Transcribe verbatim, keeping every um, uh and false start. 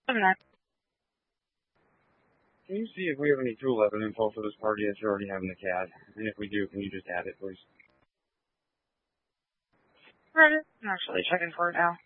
seven nine. Can you see if we have any two eleven info for this party that you already have in the C A D? And if we do, can you just add it, please? Right. I'm actually checking for it now.